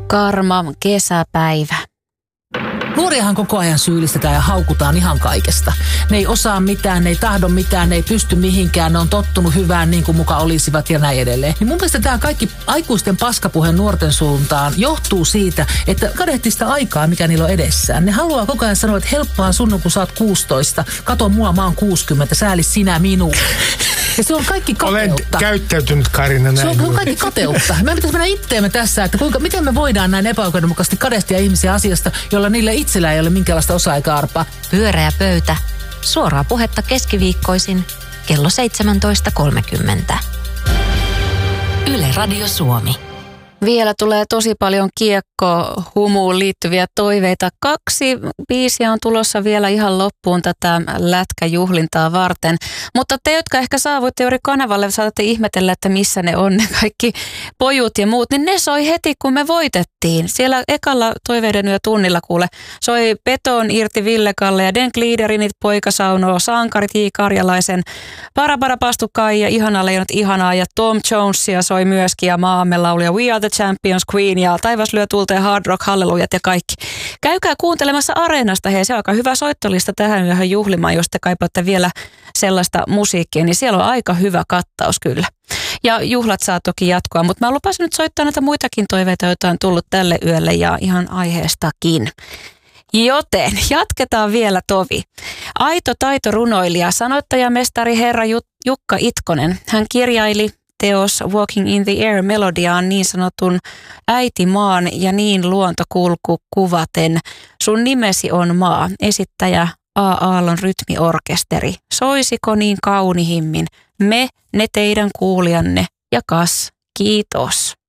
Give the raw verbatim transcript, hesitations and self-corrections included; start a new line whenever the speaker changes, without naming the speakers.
Karma, kesäpäivä.
Nuoriahan koko ajan syyllistetään ja haukutaan ihan kaikesta. Ne ei osaa mitään, ne ei tahdo mitään, ne ei pysty mihinkään, ne on tottunut hyvään niin kuin muka olisivat ja näin edelleen. Niin mun mielestä tämä kaikki aikuisten paskapuhe nuorten suuntaan johtuu siitä, että kadehtii sitä aikaa, mikä niillä on edessään. Ne haluaa koko ajan sanoa, että helppoa sun, kun sä oot kuusitoista, kato mua, mä oon kuusikymmentä, sääli sinä minua. Ja se on kaikki kateutta.
Olen käyttäytynyt, Karina, näin.
Se on, se on kaikki kateutta. Me pitäisi mennä itteemme tässä, että kuinka, miten me voidaan näin epäoikeudenmukaisesti kadehtia ihmisiä asiasta, jolla niillä itsellä ei ole minkäänlaista osaa eikä arpaa.
Pyöreä pöytä. Suoraa puhetta keskiviikkoisin kello seitsemäntoista kolmekymmentä. Yle Radio Suomi. Vielä tulee tosi paljon kiekko-humuun liittyviä toiveita. Kaksi biisiä on tulossa vielä ihan loppuun tätä lätkäjuhlintaa varten. Mutta te, jotka ehkä saavuitte juuri kanavalle, saatatte ihmetellä, että missä ne on ne kaikki pojut ja muut. Niin ne soi heti, kun me voitettiin. Siellä ekalla toiveiden yö tunnilla kuule soi Beton irti Ville Kalle ja Den Gliederinit Poikasaunoo, Sankarit J. Karjalaisen, Parapara Pastu Kaija, Ihanaa leijonat ihanaa ja Tom Jonesia soi myöskin ja Maamme lauluja We Are The Champions, Queen ja Taivas lyö tulta ja Hard Rock, Hallelujat ja kaikki. Käykää kuuntelemassa Areenasta, hei se on aika hyvä soittolista tähän yöhön juhlimaan, jos te kaipaatte vielä sellaista musiikkia, niin siellä on aika hyvä kattaus kyllä. Ja juhlat saa toki jatkoa, mutta mä lupasin nyt soittaa näitä muitakin toiveita, joita on tullut tälle yölle ja ihan aiheestakin. Joten jatketaan vielä tovi. Aito taitorunoilija, sanoittajamestari herra Jukka Itkonen, hän kirjaili teos Walking in the Air melodiaan niin sanotun äitimaan ja niin luontokulku kuvaten. Sun nimesi on maa, esittäjä A. Aallon rytmiorkesteri. Soisiko niin kaunihimmin, me, ne teidän kuulijanne ja kas, kiitos.